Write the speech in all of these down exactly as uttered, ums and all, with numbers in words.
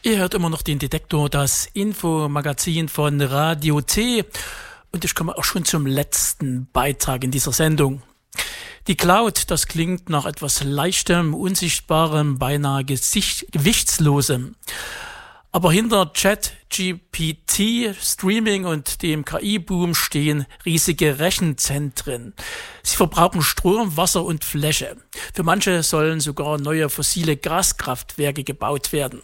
Ihr hört immer noch den Detektor, das Infomagazin von Radio T. Und ich komme auch schon zum letzten Beitrag in dieser Sendung. Die Cloud, das klingt nach etwas Leichtem, Unsichtbarem, beinahe Gesicht, Gewichtslosem. Aber hinter ChatGPT, Streaming und dem K I-Boom stehen riesige Rechenzentren. Sie verbrauchen Strom, Wasser und Fläche. Für manche sollen sogar neue fossile Gaskraftwerke gebaut werden.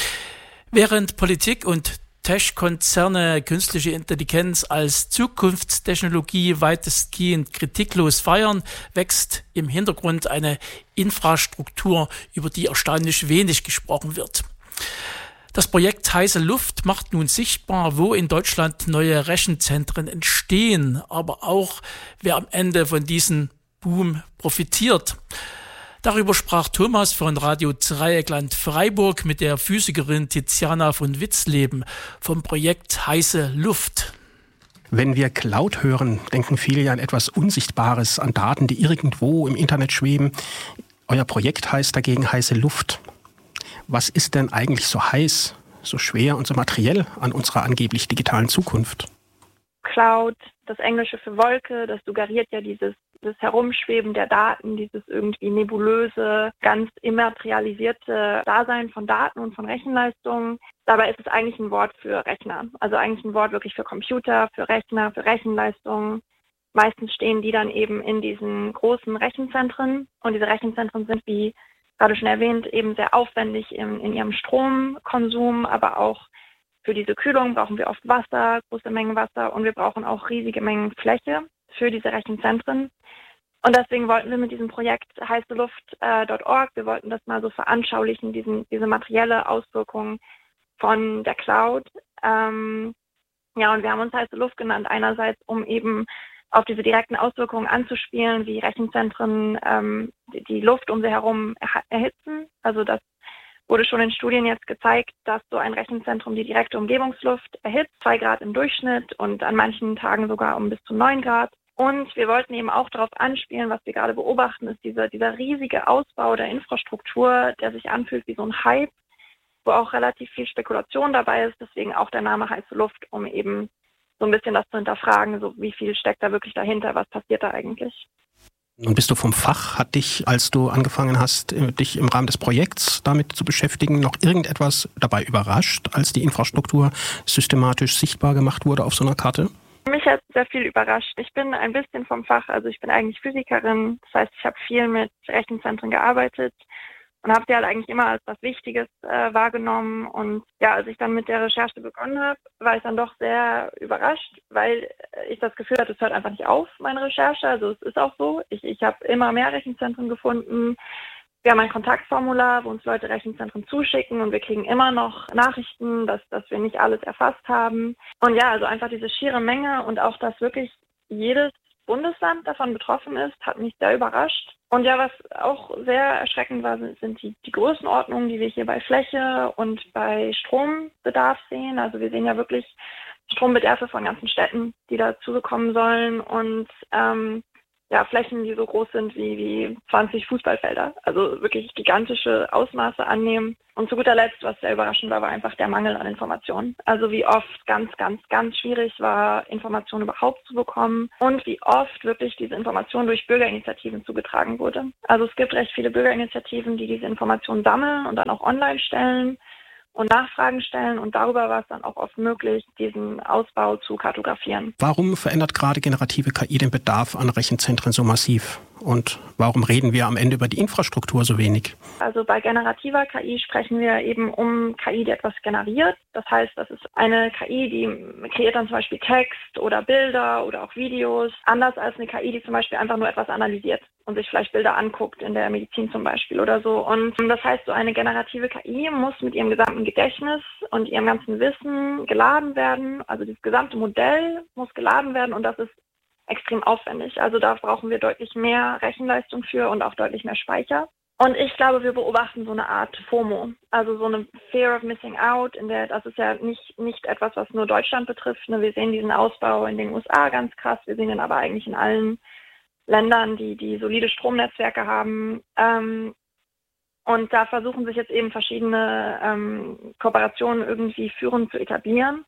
Während Politik und Tech-Konzerne künstliche Intelligenz als Zukunftstechnologie weitestgehend kritiklos feiern, wächst im Hintergrund eine Infrastruktur, über die erstaunlich wenig gesprochen wird. Das Projekt Heiße Luft macht nun sichtbar, wo in Deutschland neue Rechenzentren entstehen, aber auch, wer am Ende von diesem Boom profitiert. Darüber sprach Thomas von Radio Dreieckland Freiburg mit der Physikerin Tiziana von Witzleben vom Projekt Heiße Luft. Wenn wir Cloud hören, denken viele ja an etwas Unsichtbares, an Daten, die irgendwo im Internet schweben. Euer Projekt heißt dagegen Heiße Luft. Was ist denn eigentlich so heiß, so schwer und so materiell an unserer angeblich digitalen Zukunft? Cloud, das Englische für Wolke, das suggeriert ja dieses das Herumschweben der Daten, dieses irgendwie nebulöse, ganz immaterialisierte Dasein von Daten und von Rechenleistungen. Dabei ist es eigentlich ein Wort für Rechner, also eigentlich ein Wort wirklich für Computer, für Rechner, für Rechenleistungen. Meistens stehen die dann eben in diesen großen Rechenzentren und diese Rechenzentren sind, wie gerade schon erwähnt, eben sehr aufwendig in, in ihrem Stromkonsum, aber auch für diese Kühlung brauchen wir oft Wasser, große Mengen Wasser und wir brauchen auch riesige Mengen Fläche für diese Rechenzentren. Und deswegen wollten wir mit diesem Projekt heiße luft Punkt org, wir wollten das mal so veranschaulichen, diesen, diese materielle Auswirkung von der Cloud. Ähm, ja, und wir haben uns heiße Luft genannt, einerseits, um eben auf diese direkten Auswirkungen anzuspielen, wie Rechenzentren ähm, die, die Luft um sie herum erha- erhitzen. Also das wurde schon in Studien jetzt gezeigt, dass so ein Rechenzentrum die direkte Umgebungsluft erhitzt, zwei Grad im Durchschnitt und an manchen Tagen sogar um bis zu neun Grad. Und wir wollten eben auch darauf anspielen, was wir gerade beobachten, ist dieser, dieser riesige Ausbau der Infrastruktur, der sich anfühlt wie so ein Hype, wo auch relativ viel Spekulation dabei ist. Deswegen auch der Name Heiße Luft, um eben so ein bisschen das zu hinterfragen, so wie viel steckt da wirklich dahinter, was passiert da eigentlich. Nun bist du vom Fach. Hat dich, als du angefangen hast, dich im Rahmen des Projekts damit zu beschäftigen, noch irgendetwas dabei überrascht, als die Infrastruktur systematisch sichtbar gemacht wurde auf so einer Karte? Mich hat sehr viel überrascht. Ich bin ein bisschen vom Fach, also ich bin eigentlich Physikerin. Das heißt, ich habe viel mit Rechenzentren gearbeitet und habe sie halt eigentlich immer als was Wichtiges äh, wahrgenommen. Und ja, als ich dann mit der Recherche begonnen habe, war ich dann doch sehr überrascht, weil ich das Gefühl hatte, es hört einfach nicht auf, meine Recherche. Also es ist auch so. Ich, ich habe immer mehr Rechenzentren gefunden. Wir haben ein Kontaktformular, wo uns Leute Rechenzentren zuschicken und wir kriegen immer noch Nachrichten, dass, dass wir nicht alles erfasst haben. Und ja, also einfach diese schiere Menge und auch, dass wirklich jedes Bundesland davon betroffen ist, hat mich sehr überrascht. Und ja, was auch sehr erschreckend war, sind die, die Größenordnungen, die wir hier bei Fläche und bei Strombedarf sehen. Also wir sehen ja wirklich Strombedarfe von ganzen Städten, die dazukommen sollen und ähm, ja, Flächen, die so groß sind wie, wie zwanzig Fußballfelder. Also wirklich gigantische Ausmaße annehmen. Und zu guter Letzt, was sehr überraschend war, war einfach der Mangel an Informationen. Also wie oft ganz, ganz, ganz schwierig war, Informationen überhaupt zu bekommen und wie oft wirklich diese Information durch Bürgerinitiativen zugetragen wurde. Also es gibt recht viele Bürgerinitiativen, die diese Informationen sammeln und dann auch online stellen und Nachfragen stellen und darüber war es dann auch oft möglich, diesen Ausbau zu kartografieren. Warum verändert gerade generative K I den Bedarf an Rechenzentren so massiv? Und warum reden wir am Ende über die Infrastruktur so wenig? Also bei generativer K I sprechen wir eben um K I, die etwas generiert. Das heißt, das ist eine K I, die kreiert dann zum Beispiel Text oder Bilder oder auch Videos. Anders als eine K I, die zum Beispiel einfach nur etwas analysiert und sich vielleicht Bilder anguckt, in der Medizin zum Beispiel oder so. Und das heißt, so eine generative K I muss mit ihrem gesamten Gedächtnis und ihrem ganzen Wissen geladen werden. Also das gesamte Modell muss geladen werden und das ist extrem aufwendig. Also da brauchen wir deutlich mehr Rechenleistung für und auch deutlich mehr Speicher. Und ich glaube, wir beobachten so eine Art FOMO, also so eine Fear of Missing Out, in der das ist ja nicht nicht etwas, was nur Deutschland betrifft. Ne? Wir sehen diesen Ausbau in den U S A ganz krass, wir sehen ihn aber eigentlich in allen Ländern, die die solide Stromnetzwerke haben. Ähm, Und da versuchen sich jetzt eben verschiedene ähm, Kooperationen irgendwie führend zu etablieren.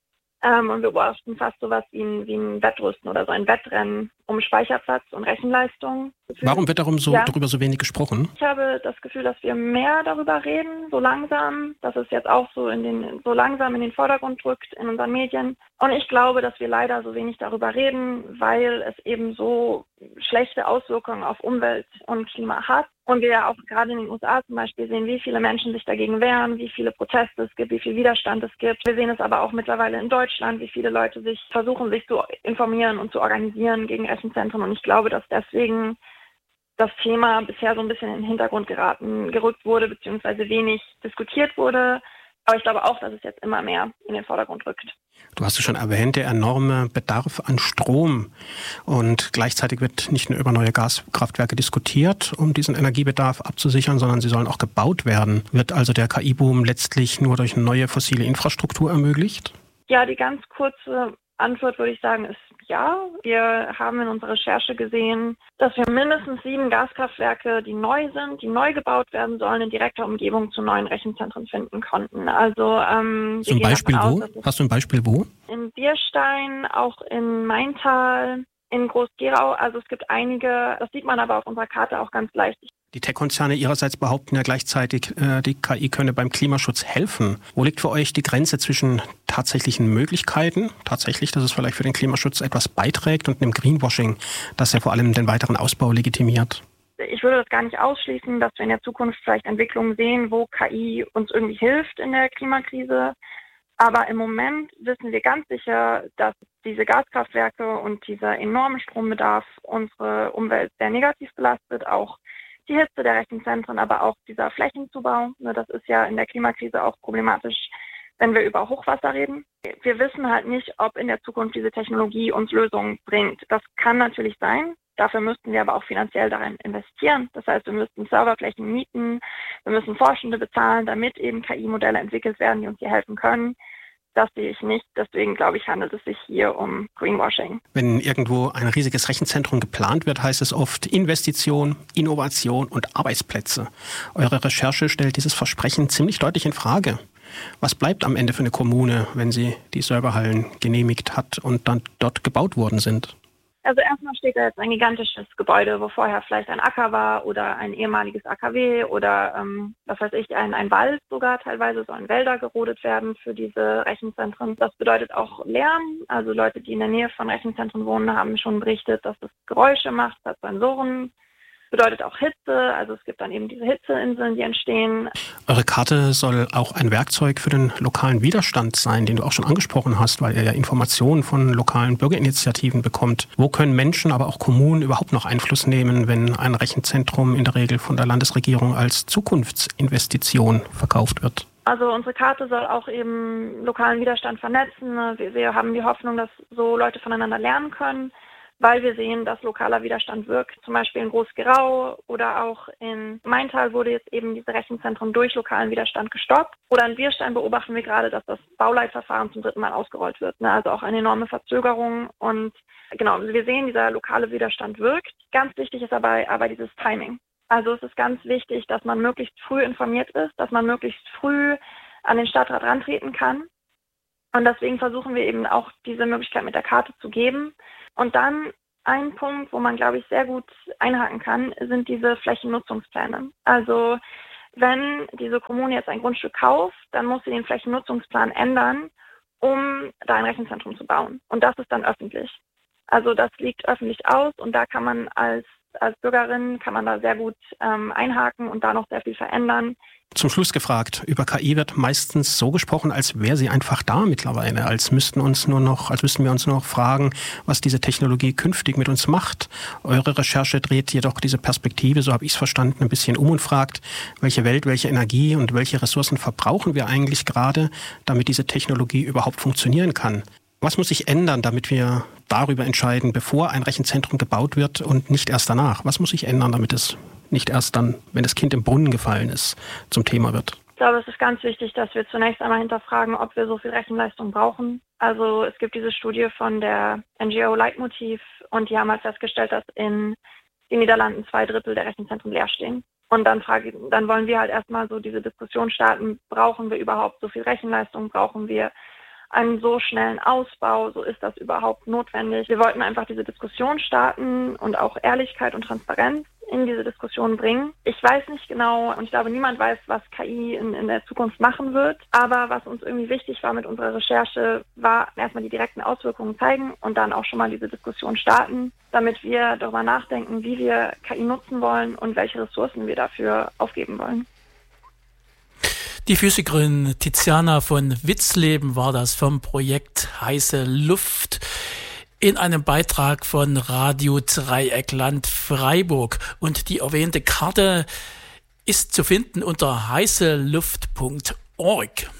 Ähm, und wir beobachten fast sowas wie ein, wie ein Wettrüsten oder so ein Wettrennen um Speicherplatz und Rechenleistung. Warum wird darum so, ja. darüber so wenig gesprochen? Ich habe das Gefühl, dass wir mehr darüber reden, so langsam, dass es jetzt auch so in den, so langsam in den Vordergrund rückt in unseren Medien. Und ich glaube, dass wir leider so wenig darüber reden, weil es eben so schlechte Auswirkungen auf Umwelt und Klima hat. Und wir ja auch gerade in den U S A zum Beispiel sehen, wie viele Menschen sich dagegen wehren, wie viele Proteste es gibt, wie viel Widerstand es gibt. Wir sehen es aber auch mittlerweile in Deutschland, wie viele Leute sich versuchen, sich zu informieren und zu organisieren gegen Rechenzentren. Und ich glaube, dass deswegen das Thema bisher so ein bisschen in den Hintergrund geraten, gerückt wurde, beziehungsweise wenig diskutiert wurde. Aber ich glaube auch, dass es jetzt immer mehr in den Vordergrund rückt. Du hast es schon erwähnt, der enorme Bedarf an Strom. Und gleichzeitig wird nicht nur über neue Gaskraftwerke diskutiert, um diesen Energiebedarf abzusichern, sondern sie sollen auch gebaut werden. Wird also der K I-Boom letztlich nur durch neue fossile Infrastruktur ermöglicht? Ja, die ganz kurze Antwort würde ich sagen ist ja. Wir haben in unserer Recherche gesehen, dass wir mindestens sieben Gaskraftwerke, die neu sind, die neu gebaut werden sollen, in direkter Umgebung zu neuen Rechenzentren finden konnten. Also ähm, so ein Beispiel wo? Hast du ein Beispiel wo? In Bierstein, auch in Maintal, in Groß-Gerau. Also es gibt einige, das sieht man aber auf unserer Karte auch ganz leicht. Die Tech-Konzerne ihrerseits behaupten ja gleichzeitig, äh, die K I könne beim Klimaschutz helfen. Wo liegt für euch die Grenze zwischen tatsächlichen Möglichkeiten, tatsächlich, dass es vielleicht für den Klimaschutz etwas beiträgt, und einem Greenwashing, das ja vor allem den weiteren Ausbau legitimiert? Ich würde das gar nicht ausschließen, dass wir in der Zukunft vielleicht Entwicklungen sehen, wo K I uns irgendwie hilft in der Klimakrise. Aber im Moment wissen wir ganz sicher, dass diese Gaskraftwerke und dieser enorme Strombedarf unsere Umwelt sehr negativ belastet, auch die Hitze der Rechenzentren, aber auch dieser Flächenzubau. Das ist ja in der Klimakrise auch problematisch, wenn wir über Hochwasser reden. Wir wissen halt nicht, ob in der Zukunft diese Technologie uns Lösungen bringt. Das kann natürlich sein. Dafür müssten wir aber auch finanziell darin investieren. Das heißt, wir müssten Serverflächen mieten, wir müssen Forschende bezahlen, damit eben K I-Modelle entwickelt werden, die uns hier helfen können. Das sehe ich nicht. Deswegen, glaube ich, handelt es sich hier um Greenwashing. Wenn irgendwo ein riesiges Rechenzentrum geplant wird, heißt es oft Investition, Innovation und Arbeitsplätze. Eure Recherche stellt dieses Versprechen ziemlich deutlich in Frage. Was bleibt am Ende für eine Kommune, wenn sie die Serverhallen genehmigt hat und dann dort gebaut worden sind? Also erstmal steht da jetzt ein gigantisches Gebäude, wo vorher vielleicht ein Acker war oder ein ehemaliges A K W oder, ähm, was weiß ich, ein, ein Wald sogar. Teilweise sollen Wälder gerodet werden für diese Rechenzentren. Das bedeutet auch Lärm. Also Leute, die in der Nähe von Rechenzentren wohnen, haben schon berichtet, dass es Geräusche macht, hat Sensoren. Bedeutet auch Hitze, also es gibt dann eben diese Hitzeinseln, die entstehen. Eure Karte soll auch ein Werkzeug für den lokalen Widerstand sein, den du auch schon angesprochen hast, weil ihr ja Informationen von lokalen Bürgerinitiativen bekommt. Wo können Menschen, aber auch Kommunen überhaupt noch Einfluss nehmen, wenn ein Rechenzentrum in der Regel von der Landesregierung als Zukunftsinvestition verkauft wird? Also unsere Karte soll auch eben lokalen Widerstand vernetzen. Wir, wir haben die Hoffnung, dass so Leute voneinander lernen können, weil wir sehen, dass lokaler Widerstand wirkt. Zum Beispiel in Groß-Gerau oder auch in Maintal wurde jetzt eben diese Rechenzentrum durch lokalen Widerstand gestoppt. Oder in Bierstein beobachten wir gerade, dass das Bauleitverfahren zum dritten Mal ausgerollt wird. Also auch eine enorme Verzögerung. Und genau, wir sehen, dieser lokale Widerstand wirkt. Ganz wichtig ist aber, aber dieses Timing. Also es ist ganz wichtig, dass man möglichst früh informiert ist, dass man möglichst früh an den Stadtrat rantreten kann. Und deswegen versuchen wir eben auch diese Möglichkeit mit der Karte zu geben. Und dann ein Punkt, wo man, glaube ich, sehr gut einhaken kann, sind diese Flächennutzungspläne. Also wenn diese Kommune jetzt ein Grundstück kauft, dann muss sie den Flächennutzungsplan ändern, um da ein Rechenzentrum zu bauen. Und das ist dann öffentlich. Also das liegt öffentlich aus und da kann man als Als Bürgerin kann man da sehr gut ähm, einhaken und da noch sehr viel verändern. Zum Schluss gefragt, über K I wird meistens so gesprochen, als wäre sie einfach da mittlerweile, als müssten uns nur noch, als müssten wir uns nur noch fragen, was diese Technologie künftig mit uns macht. Eure Recherche dreht jedoch diese Perspektive, so habe ich es verstanden, ein bisschen um und fragt, welche Welt, welche Energie und welche Ressourcen verbrauchen wir eigentlich gerade, damit diese Technologie überhaupt funktionieren kann. Was muss sich ändern, damit wir darüber entscheiden, bevor ein Rechenzentrum gebaut wird und nicht erst danach? Was muss sich ändern, damit es nicht erst dann, wenn das Kind im Brunnen gefallen ist, zum Thema wird? Ich glaube, es ist ganz wichtig, dass wir zunächst einmal hinterfragen, ob wir so viel Rechenleistung brauchen. Also es gibt diese Studie von der N G O Leitmotiv und die haben halt festgestellt, dass in den Niederlanden zwei Drittel der Rechenzentren leer stehen. Und dann frage, dann wollen wir halt erstmal so diese Diskussion starten, brauchen wir überhaupt so viel Rechenleistung, brauchen wir einen so schnellen Ausbau, so ist das überhaupt notwendig. Wir wollten einfach diese Diskussion starten und auch Ehrlichkeit und Transparenz in diese Diskussion bringen. Ich weiß nicht genau und ich glaube, niemand weiß, was K I in, in der Zukunft machen wird. Aber was uns irgendwie wichtig war mit unserer Recherche, war erstmal die direkten Auswirkungen zeigen und dann auch schon mal diese Diskussion starten, damit wir darüber nachdenken, wie wir K I nutzen wollen und welche Ressourcen wir dafür aufgeben wollen. Die Physikerin Tiziana von Witzleben war das vom Projekt Heiße Luft in einem Beitrag von Radio Dreieckland Freiburg. Und die erwähnte Karte ist zu finden unter heißeluft punkt org.